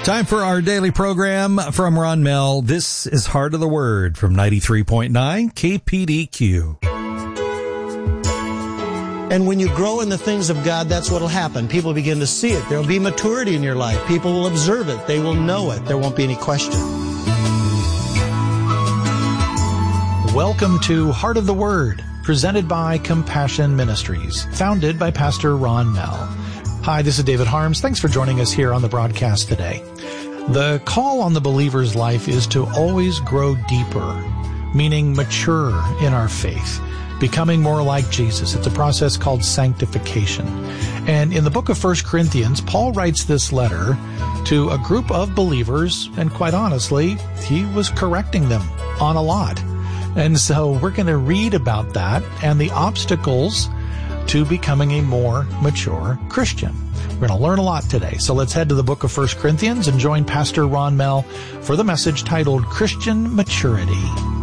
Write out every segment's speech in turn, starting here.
Time for our daily program from Ron Mell. This is Heart of the Word from 93.9 KPDQ. And when you grow in the things of God, that's what will happen. People begin to see it. There will be maturity in your life. People will observe it. They will know it. There won't be any question. Welcome to Heart of the Word, presented by Compassion Ministries, founded by Pastor Ron Mell. Hi, this is David Harms. Thanks for joining us here on the broadcast today. The call on the believer's life is to always grow deeper, meaning mature in our faith, becoming more like Jesus. It's a process called sanctification. And in the book of 1 Corinthians, Paul writes this letter to a group of believers, and quite honestly, he was correcting them on a lot. And so we're going to read about that and the obstacles to becoming a more mature Christian. We're going to learn a lot today. So let's head to the book of 1 Corinthians and join Pastor Ron Mell for the message titled Christian Maturity.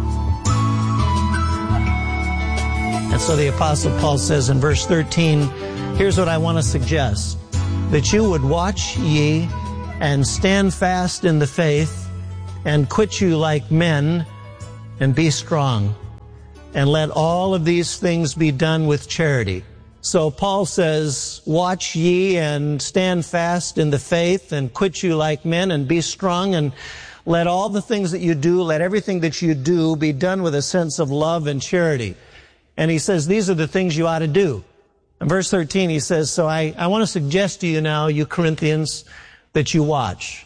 And so the Apostle Paul says in verse 13, here's what I want to suggest, that you would watch ye and stand fast in the faith and quit you like men and be strong. And let all of these things be done with charity. So Paul says, watch ye and stand fast in the faith and quit you like men and be strong, and let all the things that you do, let everything that you do be done with a sense of love and charity. And he says, these are the things you ought to do. In verse 13, he says, so I want to suggest to you now, you Corinthians, that you watch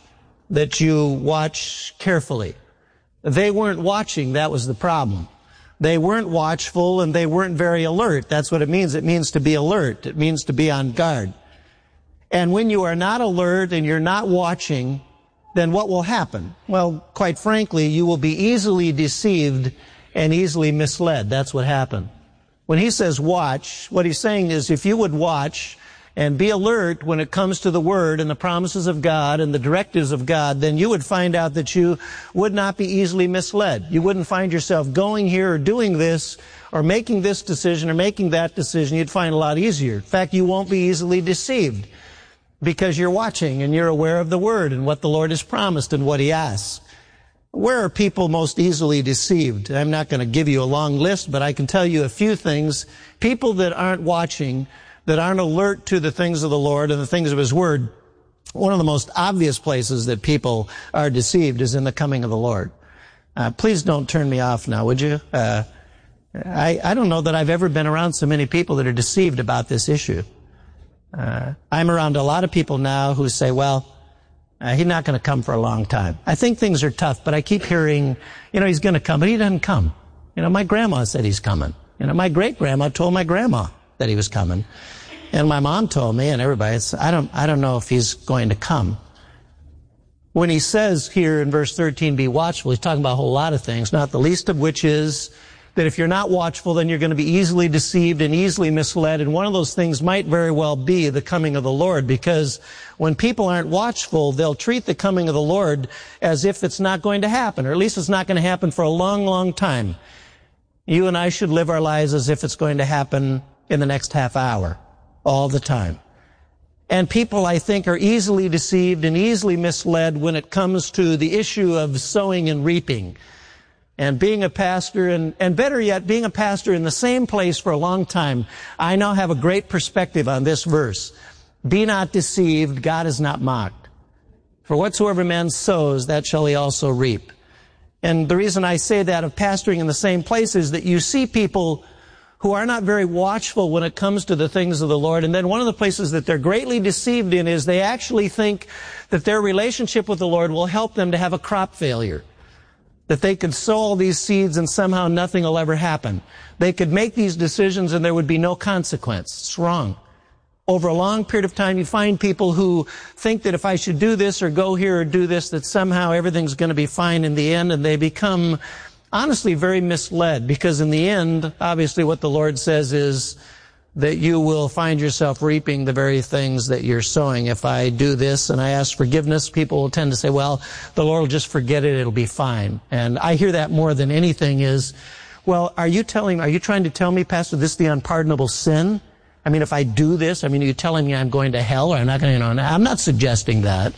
carefully. They weren't watching, that was the problem. They weren't watchful and they weren't very alert. That's what it means. It means to be alert. It means to be on guard. And when you are not alert and you're not watching, then what will happen? Well, quite frankly, you will be easily deceived and easily misled. That's what happened. When he says watch, what he's saying is if you would watch and be alert when it comes to the Word and the promises of God and the directives of God, then you would find out that you would not be easily misled. You wouldn't find yourself going here or doing this or making this decision or making that decision. You'd find it a lot easier. In fact, you won't be easily deceived because you're watching and you're aware of the Word and what the Lord has promised and what He asks. Where are people most easily deceived? I'm not going to give you a long list, but I can tell you a few things. People that aren't watching, that aren't alert to the things of the Lord and the things of His Word, one of the most obvious places that people are deceived is in the coming of the Lord. Please don't turn me off now, would you? I don't know that I've ever been around so many people that are deceived about this issue. I'm around a lot of people now who say, well, He's not going to come for a long time. I think things are tough, but I keep hearing, He's going to come, but He doesn't come. My grandma said He's coming. My great-grandma told my grandma that He was coming. And my mom told me, and everybody, I don't know if He's going to come. When He says here in verse 13, be watchful, He's talking about a whole lot of things, not the least of which is that if you're not watchful, then you're going to be easily deceived and easily misled. And one of those things might very well be the coming of the Lord, because when people aren't watchful, they'll treat the coming of the Lord as if it's not going to happen, or at least it's not going to happen for a long, long time. You and I should live our lives as if it's going to happen in the next half hour, all the time. And people, I think, are easily deceived and easily misled when it comes to the issue of sowing and reaping. And being a pastor, and better yet, being a pastor in the same place for a long time, I now have a great perspective on this verse. Be not deceived, God is not mocked. For whatsoever man sows, that shall he also reap. And the reason I say that of pastoring in the same place is that you see people who are not very watchful when it comes to the things of the Lord. And then one of the places that they're greatly deceived in is they actually think that their relationship with the Lord will help them to have a crop failure. That they could sow all these seeds and somehow nothing will ever happen. They could make these decisions and there would be no consequence. It's wrong. Over a long period of time, you find people who think that if I should do this or go here or do this, that somehow everything's going to be fine in the end, and they become honestly very misled, because in the end, obviously what the Lord says is that you will find yourself reaping the very things that you're sowing. If I do this and I ask forgiveness, people will tend to say, well, the Lord will just forget it, it'll be fine. And I hear that more than anything is, well, are you trying to tell me, Pastor, this is the unpardonable sin? I mean, if I do this, are you telling me I'm going to hell or I'm not going to, I'm not suggesting that.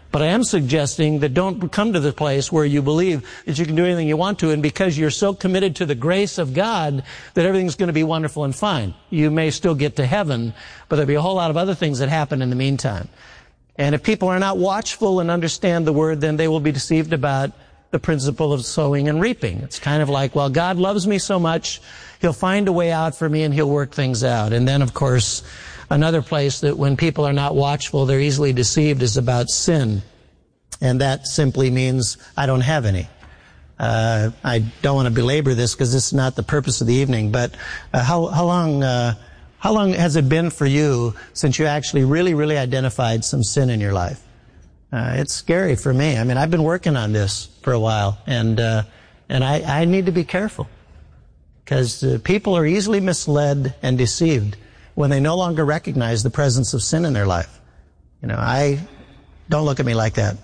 But I am suggesting that don't come to the place where you believe that you can do anything you want to, and because you're so committed to the grace of God that everything's going to be wonderful and fine. You may still get to heaven, but there'll be a whole lot of other things that happen in the meantime. And if people are not watchful and understand the Word, then they will be deceived about the principle of sowing and reaping. It's kind of like, well, God loves me so much, He'll find a way out for me and He'll work things out. And then, of course, another place that when people are not watchful, they're easily deceived is about sin. And that simply means I don't have any. I don't want to belabor this because this is not the purpose of the evening, but how long has it been for you since you actually really identified some sin in your life? It's scary for me. I mean, I've been working on this for a while, and I need to be careful because people are easily misled and deceived when they no longer recognize the presence of sin in their life. Don't look at me like that.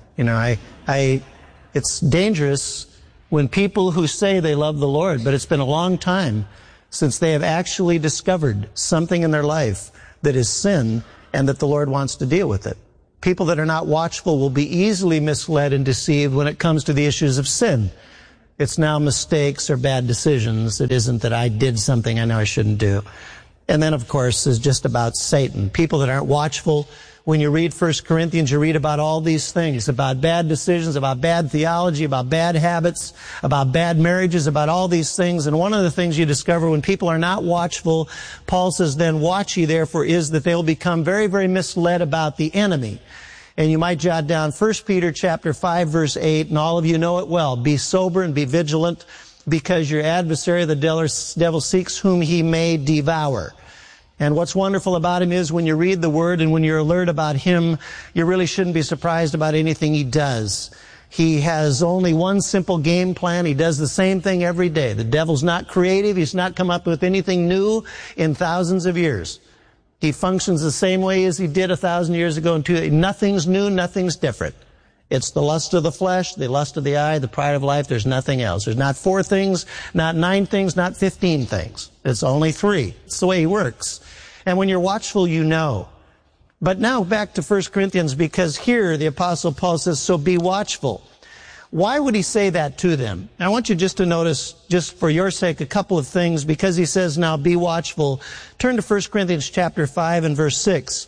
It's dangerous when people who say they love the Lord, but it's been a long time since they have actually discovered something in their life that is sin and that the Lord wants to deal with it. People that are not watchful will be easily misled and deceived when it comes to the issues of sin. It's now mistakes or bad decisions. It isn't that I did something I know I shouldn't do. And then, of course, is just about Satan. People that aren't watchful. When you read 1 Corinthians, you read about all these things, about bad decisions, about bad theology, about bad habits, about bad marriages, about all these things. And one of the things you discover when people are not watchful, Paul says, then watch ye therefore, is that they will become very misled about the enemy. And you might jot down 1 Peter chapter 5, verse 8, and all of you know it well. Be sober and be vigilant, because your adversary, the devil, seeks whom he may devour. And what's wonderful about him is when you read the Word and when you're alert about him, you really shouldn't be surprised about anything he does. He has only one simple game plan. He does the same thing every day. The devil's not creative. He's not come up with anything new in thousands of years. He functions the same way as he did 1,000 years ago. Nothing's new, nothing's different. It's the lust of the flesh, the lust of the eye, the pride of life. There's nothing else. There's not 4 things, not 9 things, not 15 things. It's only 3. It's the way he works. And when you're watchful, you know. But now back to 1 Corinthians, because here the Apostle Paul says, so be watchful. Why would he say that to them? I want you just to notice, just for your sake, a couple of things, because he says now be watchful. Turn to 1 Corinthians chapter 5 and verse 6.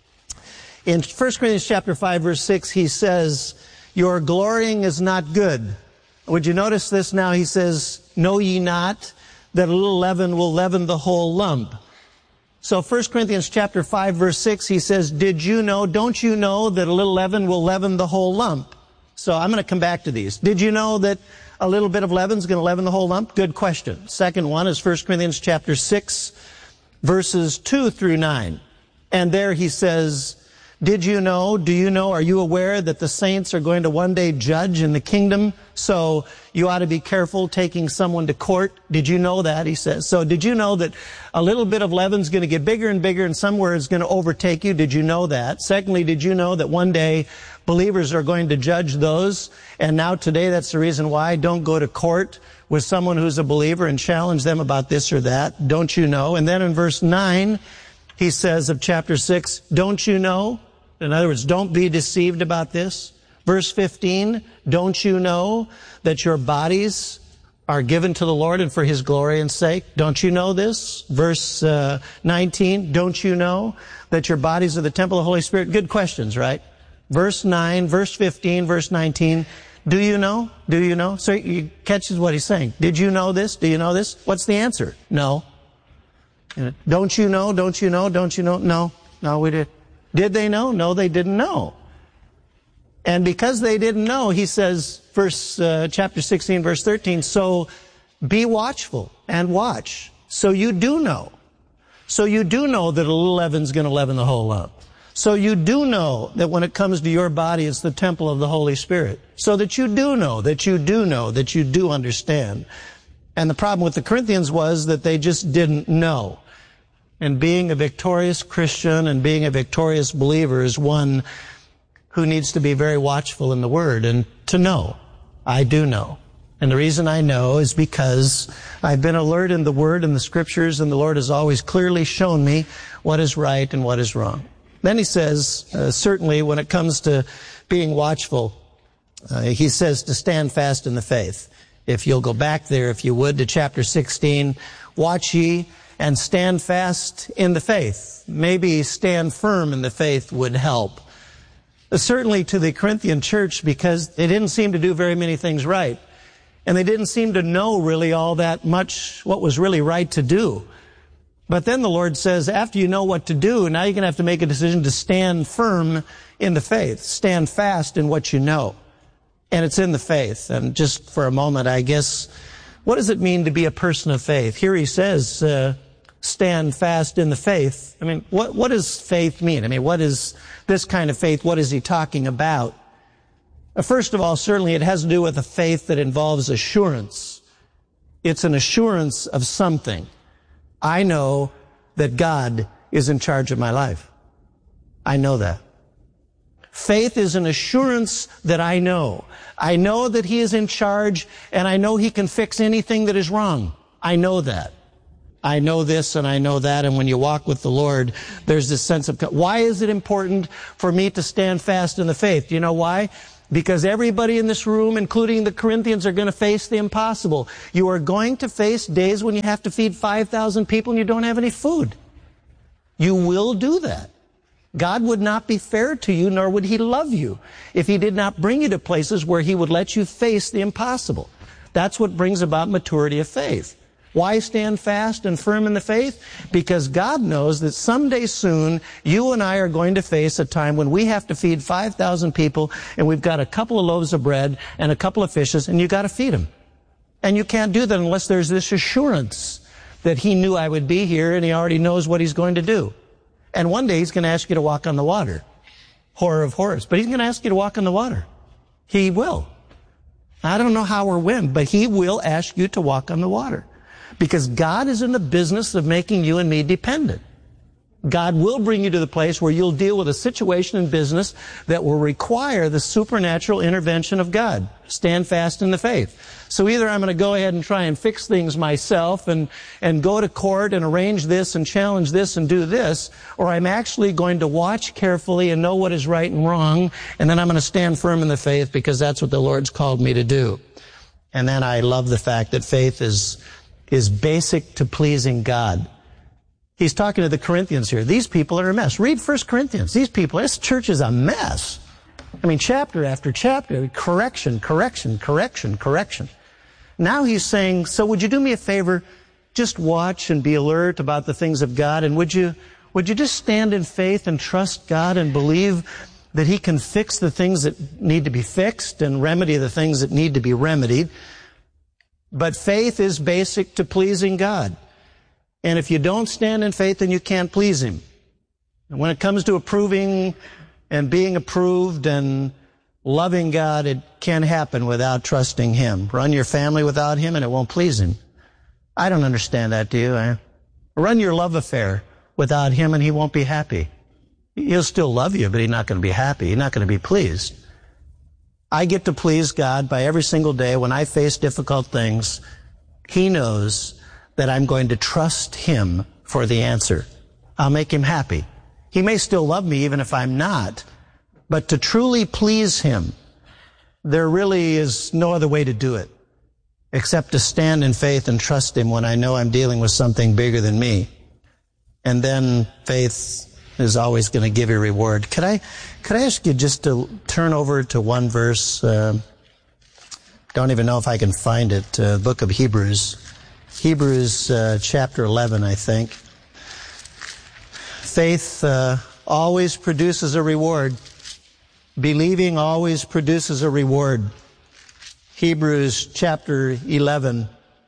In 1 Corinthians chapter 5, verse 6, he says, your glorying is not good. Would you notice this now? He says, know ye not that a little leaven will leaven the whole lump? So 1 Corinthians chapter 5, verse 6, he says, don't you know that a little leaven will leaven the whole lump? So I'm going to come back to these. Did you know that a little bit of leaven is going to leaven the whole lump? Good question. Second one is 1 Corinthians chapter 6, verses 2 through 9. And there he says, do you know, are you aware that the saints are going to one day judge in the kingdom? So you ought to be careful taking someone to court. Did you know that? He says. So did you know that a little bit of leaven is going to get bigger and bigger and somewhere it's going to overtake you? Did you know that? Secondly, did you know that one day believers are going to judge those? And now today that's the reason why. Don't go to court with someone who's a believer and challenge them about this or that. Don't you know? And then in verse 9, he says of chapter 6, don't you know? In other words, don't be deceived about this. Verse 15, don't you know that your bodies are given to the Lord and for His glory and sake? Don't you know this? Verse 19, don't you know that your bodies are the temple of the Holy Spirit? Good questions, right? Verse 9, verse 15, verse 19, do you know? Do you know? So you catches what he's saying. Did you know this? Do you know this? What's the answer? No. Don't you know? Don't you know? Don't you know? No, we did. Did they know? No, they didn't know. And because they didn't know, he says, chapter 16, verse 13, so be watchful and watch. So you do know. So you do know that a little leaven's going to leaven the whole lump. So you do know that when it comes to your body, it's the temple of the Holy Spirit. So that you do know, that you do know, that you do understand. And the problem with the Corinthians was that they just didn't know. And being a victorious Christian and being a victorious believer is one who needs to be very watchful in the Word and to know. I do know. And the reason I know is because I've been alert in the Word and the Scriptures, and the Lord has always clearly shown me what is right and what is wrong. Then he says, certainly when it comes to being watchful, he says to stand fast in the faith. If you'll go back there, if you would, to chapter 16, watch ye and stand fast in the faith. Maybe stand firm in the faith would help. Certainly to the Corinthian church, because they didn't seem to do very many things right. And they didn't seem to know really all that much what was really right to do. But then the Lord says, after you know what to do, now you're going to have to make a decision to stand firm in the faith. Stand fast in what you know. And it's in the faith. And just for a moment, I guess, what does it mean to be a person of faith? Here he says, stand fast in the faith. I mean, what does faith mean? I mean, what is this kind of faith? What is he talking about? First of all, certainly it has to do with a faith that involves assurance. It's an assurance of something. I know that God is in charge of my life. I know that. Faith is an assurance that I know. I know that He is in charge, and I know He can fix anything that is wrong. I know that. I know this and I know that, and when you walk with the Lord, there's this sense of, why is it important for me to stand fast in the faith? Do you know why? Because everybody in this room, including the Corinthians, are going to face the impossible. You are going to face days when you have to feed 5,000 people and you don't have any food. You will do that. God would not be fair to you, nor would He love you, if He did not bring you to places where He would let you face the impossible. That's what brings about maturity of faith. Why stand fast and firm in the faith? Because God knows that someday soon, you and I are going to face a time when we have to feed 5,000 people, and we've got a couple of loaves of bread and a couple of fishes, and you got to feed them. And you can't do that unless there's this assurance that He knew I would be here, and He already knows what He's going to do. And one day He's going to ask you to walk on the water. Horror of horrors. But He's going to ask you to walk on the water. He will. I don't know how or when, but He will ask you to walk on the water. Because God is in the business of making you and me dependent. God will bring you to the place where you'll deal with a situation in business that will require the supernatural intervention of God. Stand fast in the faith. So either I'm going to go ahead and try and fix things myself and go to court and arrange this and challenge this and do this, or I'm actually going to watch carefully and know what is right and wrong, and then I'm going to stand firm in the faith because that's what the Lord's called me to do. And then I love the fact that faith is basic to pleasing God. He's talking to the Corinthians here. These people are a mess. Read 1 Corinthians. These people, this church is a mess. I mean, chapter after chapter, correction. Now he's saying, so would you do me a favor? Just watch and be alert about the things of God, and would you just stand in faith and trust God and believe that He can fix the things that need to be fixed and remedy the things that need to be remedied? But faith is basic to pleasing God. And if you don't stand in faith, then you can't please Him. And when it comes to approving and being approved and loving God, it can't happen without trusting Him. Run your family without Him and it won't please Him. I don't understand that, do you? Run your love affair without Him and He won't be happy. He'll still love you, but He's not going to be happy. He's not going to be pleased. I get to please God by every single day when I face difficult things. He knows that I'm going to trust Him for the answer. I'll make Him happy. He may still love me even if I'm not, but to truly please Him, there really is no other way to do it except to stand in faith and trust Him when I know I'm dealing with something bigger than me. And then faith is always going to give you a reward. Could I ask you just to turn over to one verse? Don't even know if I can find it. Book of Hebrews. Hebrews chapter 11, I think. Faith always produces a reward. Believing always produces a reward. Hebrews chapter 11.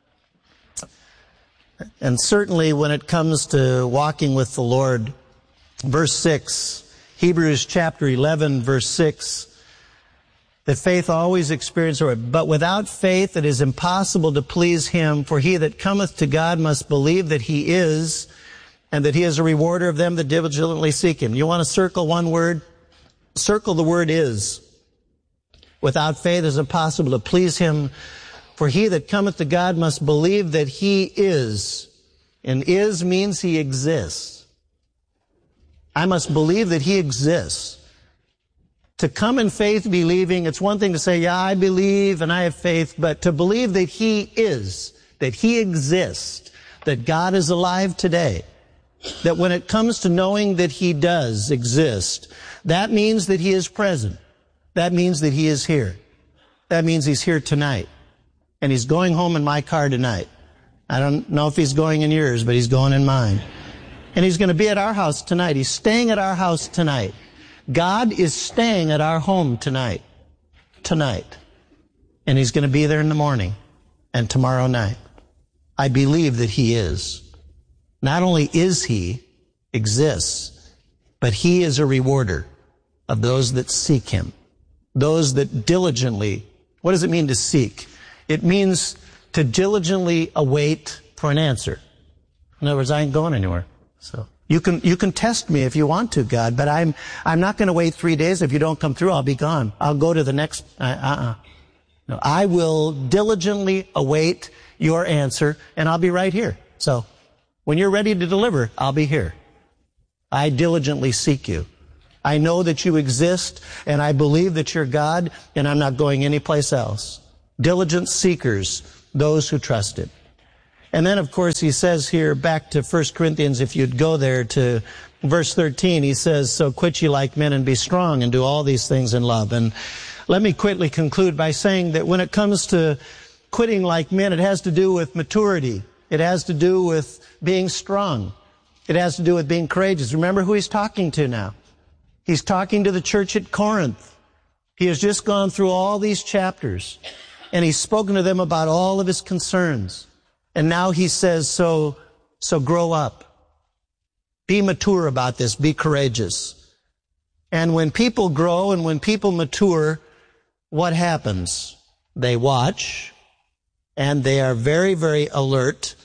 And certainly when it comes to walking with the Lord, verse 6, Hebrews chapter 11, verse 6, that faith always experiences a reward. But without faith it is impossible to please Him, for he that cometh to God must believe that He is, and that He is a rewarder of them that diligently seek Him. You want to circle one word? Circle the word is. Without faith it is impossible to please Him, for he that cometh to God must believe that He is. And is means He exists. I must believe that he exists. To come in faith believing, it's one thing to say, yeah, I believe and I have faith, but to believe that he is, that he exists, that God is alive today, that when it comes to knowing that he does exist, that means that he is present. That means that he is here. That means he's here tonight. And he's going home in my car tonight. I don't know if he's going in yours, but he's going in mine. And he's going to be at our house tonight. He's staying at our house tonight. God is staying at our home tonight. Tonight. And he's going to be there in the morning and tomorrow night. I believe that he is. Not only is he, exists, but he is a rewarder of those that seek him. Those that diligently, what does it mean to seek? It means to diligently await for an answer. In other words, I ain't going anywhere. So you can test me if you want to, God, but I'm not going to wait 3 days. If you don't come through, I'll be gone. I'll go to the next. No, I will diligently await your answer, and I'll be right here. So when you're ready to deliver, I'll be here. I diligently seek you. I know that you exist, and I believe that you're God, and I'm not going anyplace else. Diligent seekers, those who trust it. And then, of course, he says here, back to 1 Corinthians, if you'd go there to verse 13, he says, so quit ye like men and be strong and do all these things in love. And let me quickly conclude by saying that when it comes to quitting like men, it has to do with maturity. It has to do with being strong. It has to do with being courageous. Remember who he's talking to now. He's talking to the church at Corinth. He has just gone through all these chapters, and he's spoken to them about all of his concerns. And now he says, so grow up. Be mature about this. Be courageous. And when people grow and when people mature, what happens? They watch, and they are very, very alert.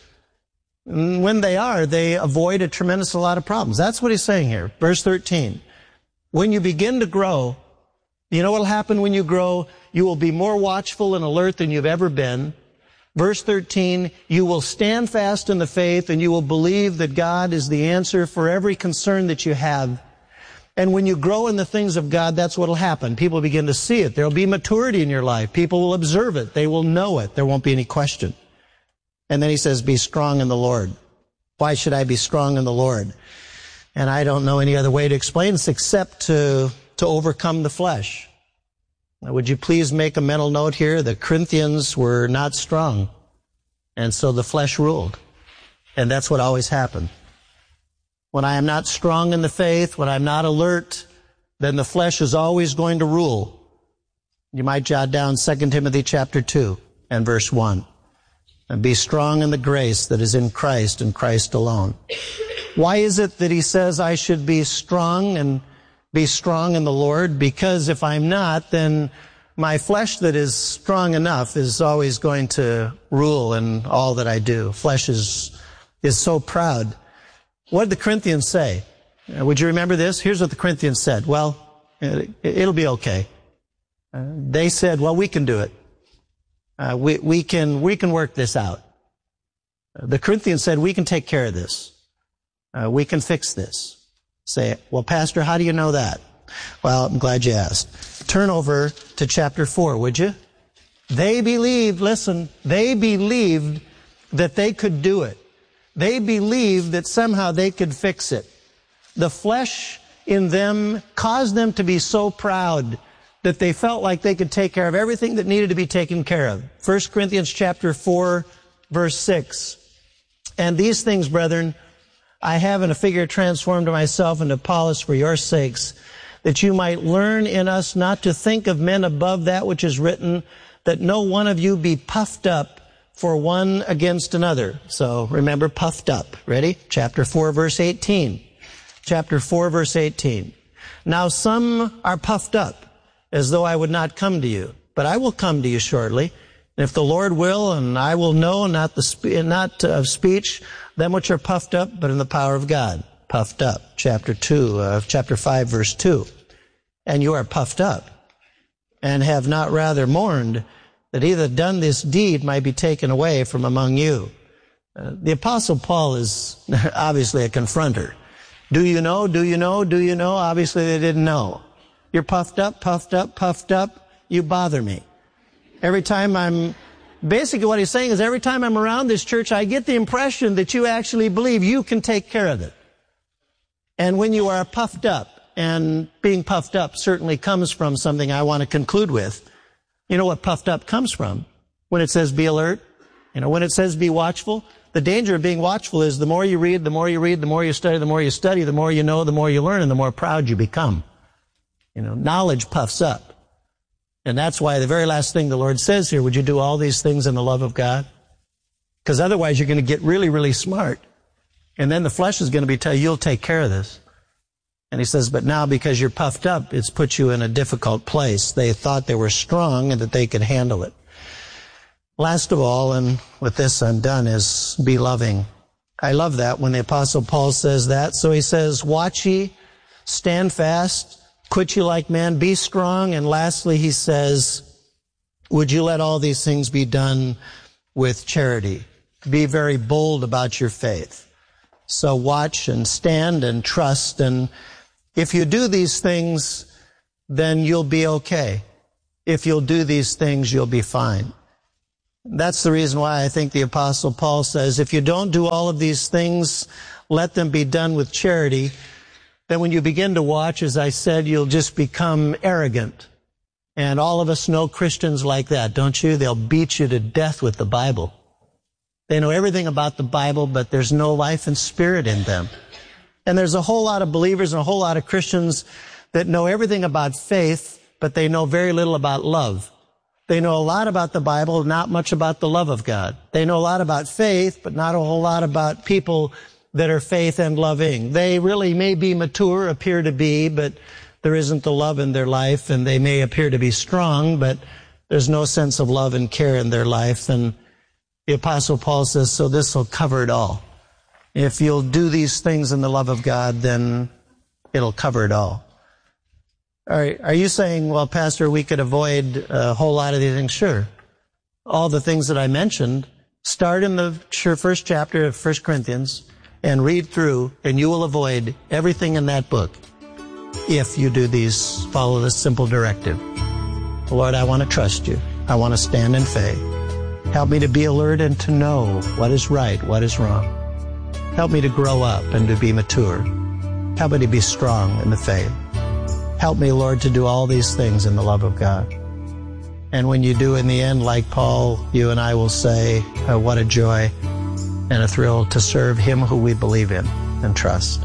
And when they are, they avoid a tremendous lot of problems. That's what he's saying here. Verse 13. When you begin to grow, you know what will happen when you grow? You will be more watchful and alert than you've ever been. Verse 13, you will stand fast in the faith and you will believe that God is the answer for every concern that you have. And when you grow in the things of God, that's what will happen. People begin to see it. There will be maturity in your life. People will observe it. They will know it. There won't be any question. And then he says, be strong in the Lord. Why should I be strong in the Lord? And I don't know any other way to explain this except to overcome the flesh. Now, would you please make a mental note here? The Corinthians were not strong, and so the flesh ruled. And that's what always happened. When I am not strong in the faith, when I'm not alert, then the flesh is always going to rule. You might jot down 2 Timothy chapter 2 and verse 1. And be strong in the grace that is in Christ and Christ alone. Why is it that he says I should be strong and be strong in the Lord? Because if I'm not, then my flesh that is strong enough is always going to rule in all that I do. Flesh is so proud. What did the Corinthians say? Would you remember this? Here's what the Corinthians said. Well, it'll be okay. They said, well, we can do it. We can work this out. The Corinthians said, we can take care of this. We can fix this. Say, well, Pastor, how do you know that? Well, I'm glad you asked. Turn over to chapter 4, would you? They believed, listen, they believed that they could do it. They believed that somehow they could fix it. The flesh in them caused them to be so proud that they felt like they could take care of everything that needed to be taken care of. 1 Corinthians chapter 4, verse 6. And these things, brethren, I have in a figure transformed to myself and to Apollos for your sakes, that you might learn in us not to think of men above that which is written, that no one of you be puffed up for one against another. So remember, puffed up. Ready? Chapter 4, verse 18. Chapter 4, verse 18. Now some are puffed up, as though I would not come to you, but I will come to you shortly. And if the Lord will, and I will know, not of speech, them which are puffed up, but in the power of God. Puffed up. Chapter 5, verse 2. And you are puffed up, and have not rather mourned, that he that done this deed might be taken away from among you. The Apostle Paul is obviously a confronter. Do you know? Do you know? Do you know? Obviously they didn't know. You're puffed up, puffed up, puffed up. You bother me. Basically what he's saying is every time I'm around this church, I get the impression that you actually believe you can take care of it. And when you are puffed up, and being puffed up certainly comes from something I want to conclude with. You know what puffed up comes from? When it says be alert, when it says be watchful, the danger of being watchful is the more you read, the more you read, the more you study, the more you study, the more you know, the more you learn, and the more proud you become. Knowledge puffs up. And that's why the very last thing the Lord says here, would you do all these things in the love of God? Because otherwise you're going to get really, really smart. And then the flesh is going to be telling you, you'll take care of this. And he says, but now because you're puffed up, it's put you in a difficult place. They thought they were strong and that they could handle it. Last of all, and with this I'm done, is be loving. I love that when the Apostle Paul says that. So he says, watch ye, stand fast, quit you like men, be strong. And lastly, he says, would you let all these things be done with charity? Be very bold about your faith. So watch and stand and trust. And if you do these things, then you'll be okay. If you'll do these things, you'll be fine. That's the reason why I think the Apostle Paul says, if you don't do all of these things, let them be done with charity. Then when you begin to watch, as I said, you'll just become arrogant. And all of us know Christians like that, don't you? They'll beat you to death with the Bible. They know everything about the Bible, but there's no life and spirit in them. And there's a whole lot of believers and a whole lot of Christians that know everything about faith, but they know very little about love. They know a lot about the Bible, not much about the love of God. They know a lot about faith, but not a whole lot about people that are faith and loving. They really may be mature, appear to be, but there isn't the love in their life, and they may appear to be strong, but there's no sense of love and care in their life. And the Apostle Paul says, so this will cover it all. If you'll do these things in the love of God, then it'll cover it all. All right, are you saying, well, Pastor, we could avoid a whole lot of these things? Sure. All the things that I mentioned, start in the first chapter of 1 Corinthians and read through, and you will avoid everything in that book if you do these, follow this simple directive. Lord, I want to trust you. I want to stand in faith. Help me to be alert and to know what is right, what is wrong. Help me to grow up and to be mature. Help me to be strong in the faith. Help me, Lord, to do all these things in the love of God. And when you do in the end, like Paul, you and I will say, what a joy and a thrill to serve Him who we believe in and trust.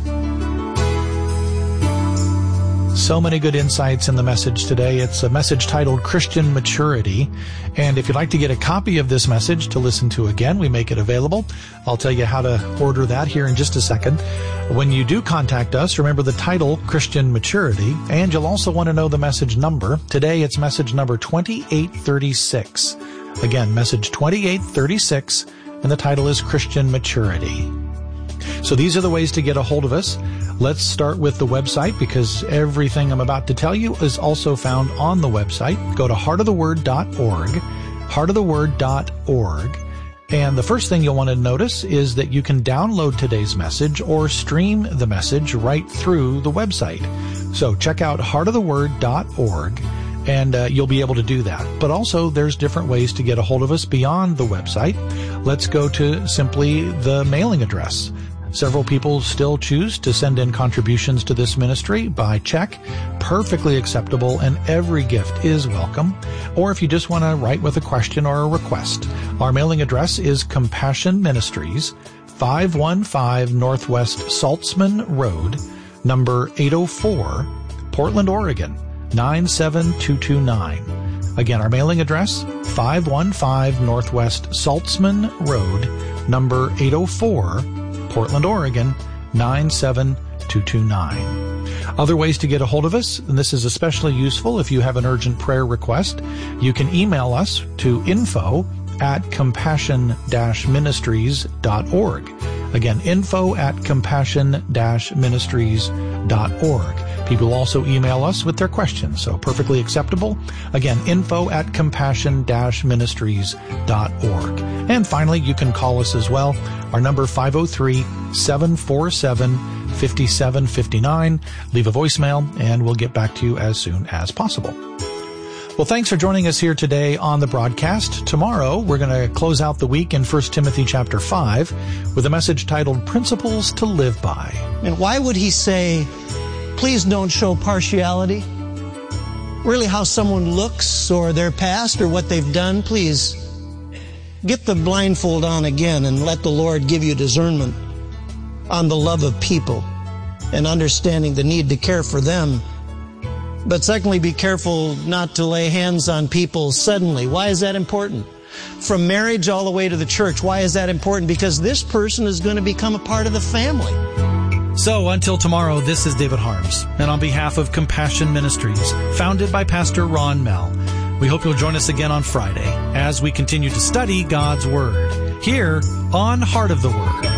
So many good insights in the message today. It's a message titled Christian Maturity. And if you'd like to get a copy of this message to listen to again, we make it available. I'll tell you how to order that here in just a second. When you do contact us, remember the title, Christian Maturity, and you'll also want to know the message number. Today, it's message number 2836. Again, message 2836, and the title is Christian Maturity. So these are the ways to get a hold of us. Let's start with the website, because everything I'm about to tell you is also found on the website. Go to heartoftheword.org, heartoftheword.org. And the first thing you'll want to notice is that you can download today's message or stream the message right through the website. So check out heartoftheword.org. And you'll be able to do that. But also, there's different ways to get a hold of us beyond the website. Let's go to simply the mailing address. Several people still choose to send in contributions to this ministry by check. Perfectly acceptable, and every gift is welcome. Or if you just want to write with a question or a request, our mailing address is Compassion Ministries, 515 Northwest Saltzman Road, number 804, Portland, Oregon, 97229. Again, our mailing address, 515 Northwest Saltzman Road, number 804, Portland, Oregon, 97229. Other ways to get a hold of us, and this is especially useful if you have an urgent prayer request, you can email us to info@compassion-ministries.org. Again, info@compassion-ministries.org. People also email us with their questions, so perfectly acceptable. Again, info@compassion-ministries.org. And finally, you can call us as well. Our number 503-747 5759. Leave a voicemail, and we'll get back to you as soon as possible. Well, thanks for joining us here today on the broadcast. Tomorrow, we're going to close out the week in 1 Timothy chapter 5 with a message titled Principles to Live By. And why would he say, please don't show partiality? Really how someone looks or their past or what they've done, please get the blindfold on again and let the Lord give you discernment on the love of people and understanding the need to care for them. But secondly, be careful not to lay hands on people suddenly. Why is that important? From marriage all the way to the church, why is that important? Because this person is going to become a part of the family. So until tomorrow, this is David Harms, and on behalf of Compassion Ministries, founded by Pastor Ron Mell, we hope you'll join us again on Friday as we continue to study God's Word here on Heart of the Word.